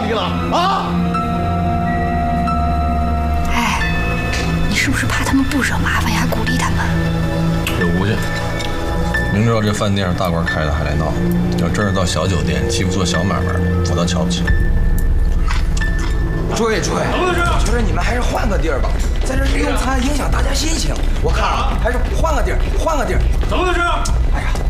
你了啊？ 哎，你是不是怕他们不惹麻烦呀？还鼓励他们？ 有无去。明知道这饭店是大官开的，还来闹。要真是到小酒店欺负做小买卖，我倒瞧不起。 诸位，我觉得你们还是换个地儿吧，在这用餐影响大家心情。我看啊，还是换个地儿。 怎么回事？ 哎呀。